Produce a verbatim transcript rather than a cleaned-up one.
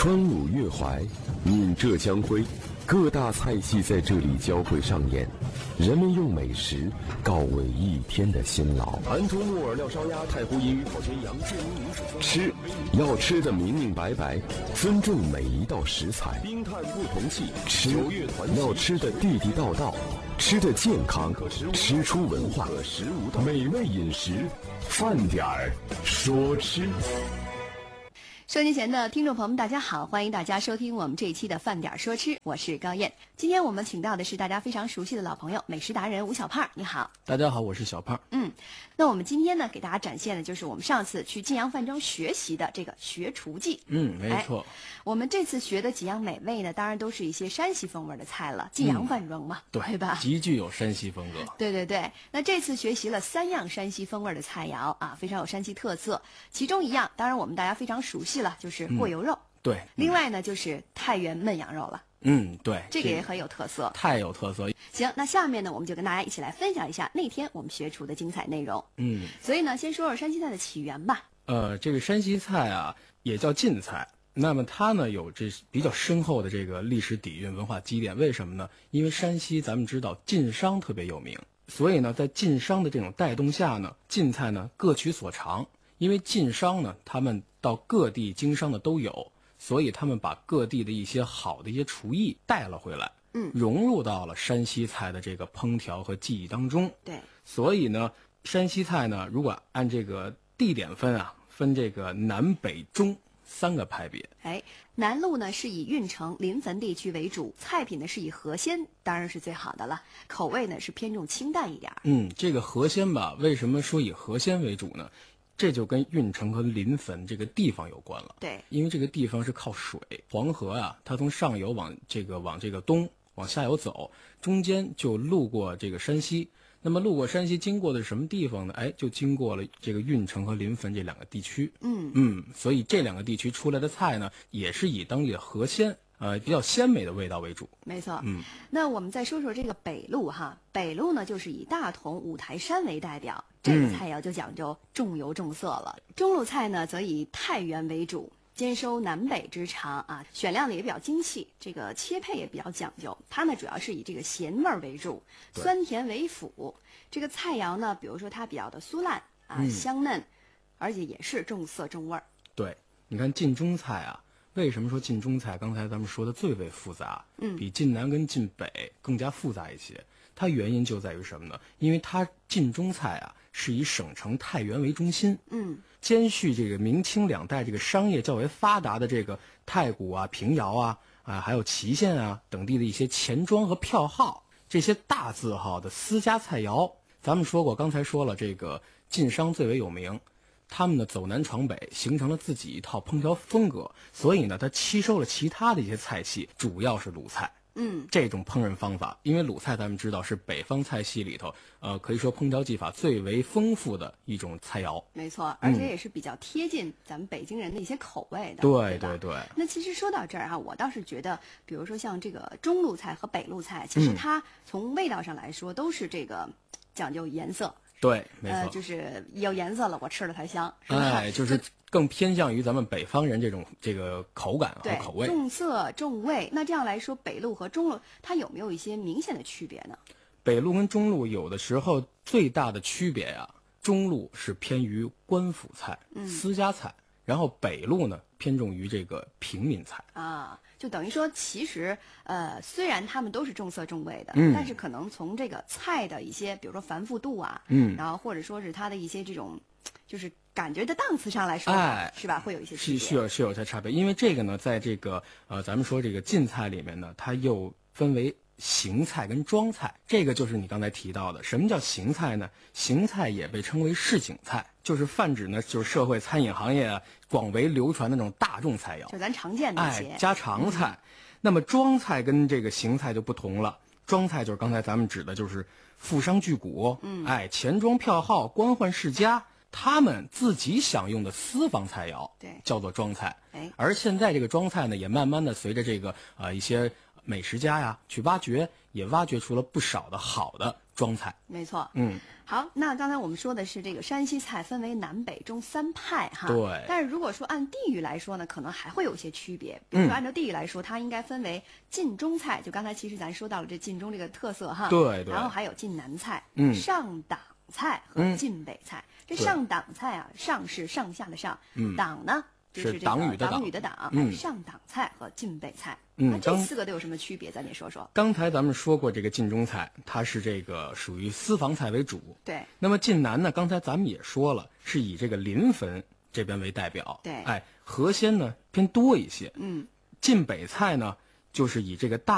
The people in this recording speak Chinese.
川鲁粤淮，闽浙江徽，各大菜系在这里交汇上演，人们用美食告慰一天的辛劳。安图木耳料烧鸭，太湖银鱼烤全羊，建宁卤水双吃要吃得明明白白，尊重每一道食材。冰炭不同气，吃要吃得地地道道，吃得健康，吃出文化。美味饮食，饭点儿说吃。 收音机前的听众朋友们，大家好，欢迎大家收听我们这一期的饭点说吃，我是高燕。今天我们请到的是大家非常熟悉的老朋友，美食达人吴小胖，你好。 大家好，我是小胖。 嗯，那我们今天呢，给大家展现的就是我们上次去晋阳饭庄学习的这个学厨记。 嗯，没错、哎。 我们这次学的几样美味呢，当然都是一些山西风味的菜了，晋阳饭庄嘛、嗯，对吧？ 极具有山西风格。 对对对，那这次学习了三样山西风味的菜肴啊，非常有山西特色。其中一样，当然我们大家非常熟悉了，就是过油肉。嗯对， 另外呢就是太原焖羊肉了。 嗯，对， 这个也很有特色， 太有特色。 行，那下面呢，我们就跟大家一起来分享一下那天我们学厨的精彩内容。 嗯， 所以呢，先说说山西菜的起源吧。 呃，这个山西菜啊，也叫晋菜。那么它呢有这比较深厚的这个历史底蕴、文化积淀。为什么呢？因为山西咱们知道晋商特别有名，所以呢，在晋商的这种带动下呢，晋菜呢各取所长。因为晋商呢，他们到各地经商的都有。所以他们把各地的一些好的一些厨艺带了回来， 嗯， 融入到了山西菜的这个烹调和技艺当中。 对， 所以呢，山西菜呢，如果按这个地点分啊，分这个南北中三个派别。 哎，南路呢是以运城、临汾地区为主，菜品呢是以河鲜，当然是最好的了，口味呢是偏重清淡一点。 嗯，这个河鲜吧，为什么说以河鲜为主呢？这就跟运城和临汾这个地方有关了。 对， 因为这个地方是靠水，黄河啊，它从上游往这个往这个东往下游走，中间就路过这个山西。那么路过山西经过的是什么地方呢？哎，就经过了这个运城和临汾这两个地区。 嗯嗯，所以这两个地区出来的菜呢，也是以当地的河鲜呃比较鲜美的味道为主。 没错。 嗯， 那我们再说说这个北路哈，北路呢就是以大同、五台山为代表。这个菜肴就讲究重油重色了。嗯、中路菜呢，则以太原为主，兼收南北之长啊，选料呢也比较精细，这个切配也比较讲究。它呢主要是以这个咸味为主，酸甜为辅。这个菜肴呢，比如说它比较的酥烂啊、嗯、香嫩，而且也是重色重味儿。 对，你看晋中菜啊，为什么说晋中菜？刚才咱们说的最为复杂， 嗯， 比晋南跟晋北更加复杂一些。它原因就在于什么呢？因为它晋中菜啊是以省城太原为中心， 嗯， 兼续这个明清两代这个商业较为发达的这个太谷啊、平遥啊啊，还有祁县啊等地的一些钱庄和票号，这些大字号的私家菜肴。咱们说过，刚才说了，这个晋商最为有名，他们呢走南闯北，形成了自己一套烹调风格，所以呢，它吸收了其他的一些菜系，主要是鲁菜。 嗯， 这种烹饪方法，因为鲁菜咱们知道是北方菜系里头，呃，可以说烹调技法最为丰富的一种菜肴。 没错，而且也是比较贴近咱们北京人的一些口味的。 对对对对。 那其实说到这儿哈，我倒是觉得，比如说像这个中路菜和北路菜，其实它从味道上来说都是这个讲究颜色。 对，没错， 呃，就是有颜色了，我吃了才香，是吧？ 哎，就是更偏向于咱们北方人这种这个口感和口味， 重色重味。那这样来说，北路和中路它有没有一些明显的区别呢？ 北路跟中路有的时候最大的区别呀、啊，中路是偏于官府菜、 嗯、 私家菜，然后北路呢偏重于这个平民菜啊。就等于说，其实呃，虽然他们都是重色重味的， 嗯， 但是可能从这个菜的一些，比如说繁复度啊， 嗯， 然后或者说是它的一些这种，就是感觉的档次上来说， 哎， 是吧？会有一些区别， 是是有是有些差别。因为这个呢，在这个呃，咱们说这个晋菜里面呢，它又分为形菜跟庄菜。这个就是你刚才提到的，什么叫形菜呢？形菜也被称为市井菜，就是泛指呢，就是社会餐饮行业啊广为流传的那种大众菜肴， 就咱常见的一些、 哎、家常菜。嗯、那么庄菜跟这个形菜就不同了。庄菜就是刚才咱们指的，就是富商巨贾， 嗯， 哎，钱庄票号、官宦世家，他们自己享用的私房菜肴， 对， 叫做庄菜。 哎， 而现在这个庄菜呢，也慢慢的随着这个呃一些美食家呀去挖掘，也挖掘出了不少的好的庄菜。 没错， 嗯， 好，那刚才我们说的是这个山西菜分为南北中三派哈。 对。 但是如果说按地域来说呢，可能还会有些区别。比如说按照地域来说，它应该分为晋中菜，就刚才其实咱说到了这晋中这个特色哈。 对对。 然后还有晋南菜、 嗯、 上党菜和晋北菜。嗯、这上党菜啊，上是上下的上， 嗯、 党呢就是这个党羽的党羽的党， 嗯、 上党菜和晋北菜。 嗯， 那这四个都有什么区别？咱得说说。 刚才咱们说过，这个晋中菜它是这个属于私房菜为主。 对。 那么晋南呢，刚才咱们也说了，是以这个临汾这边为代表。 对。 哎，河鲜呢偏多一些。 嗯。 晋北菜呢，就是以这个大